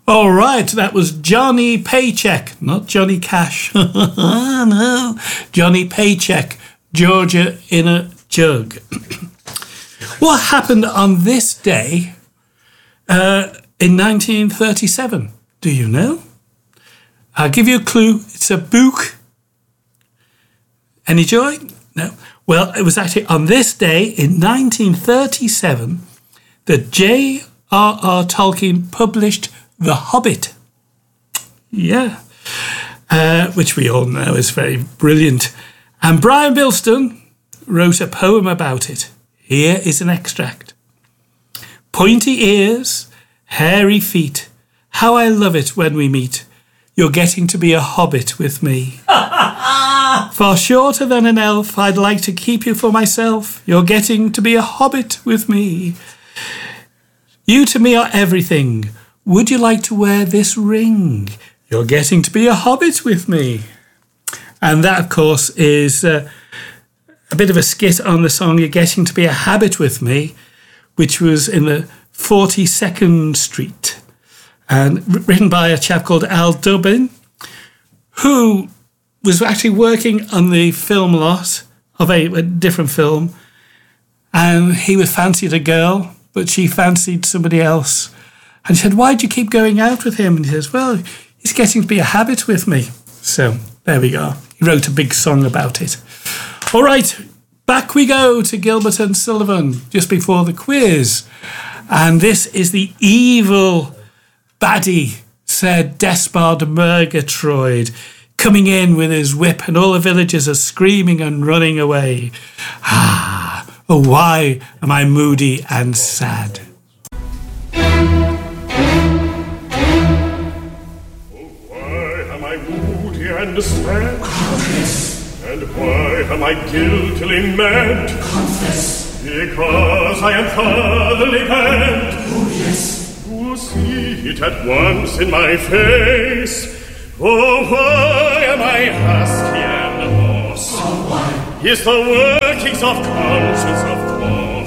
All right, that was Johnny Paycheck, not Johnny Cash. No, Johnny Paycheck, Georgia in a Jug. What happened on this day in 1937? Do you know? I'll give you a clue. It's a book. Any joy? No. Well, it was actually on this day in 1937 that J.R.R. Tolkien published The Hobbit. Yeah. Which we all know is very brilliant. And Brian Bilston wrote a poem about it. Here is an extract. Pointy ears, hairy feet, how I love it when we meet. You're getting to be a hobbit with me. Far shorter than an elf, I'd like to keep you for myself. You're getting to be a hobbit with me. You to me are everything. Would you like to wear this ring? You're getting to be a hobbit with me. And that, of course, is a bit of a skit on the song You're Getting to Be a Habit with Me, which was in the 42nd Street, and written by a chap called Al Dubbin, who was actually working on the film lot of a different film, and he was fancied a girl, but she fancied somebody else. And she said, why'd you keep going out with him? And he says, well, he's getting to be a habit with me. So there we go. He wrote a big song about it. All right, back we go to Gilbert and Sullivan just before the quiz. And this is the evil baddie, Sir Despard Murgatroyd, coming in with his whip, and all the villagers are screaming and running away. Ah, oh, why am I moody and sad? And sad, confess. And why am I guiltily mad? Confess. Because I am fatherly bad. Oh, yes. Who'll see it at once in my face? Oh, why am I husky and hoarse? Oh, why? Is the workings of conscience of